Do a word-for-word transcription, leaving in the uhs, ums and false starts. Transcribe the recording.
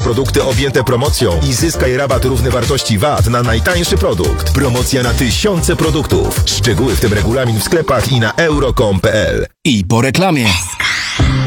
produkty objęte promocją i zyskaj rabat równy wartości V A T na najtańszy produkt. Promocja na tysiące produktów. Szczegóły w tym regulamin w sklepach i na euro kropka com kropka p l. I po reklamie.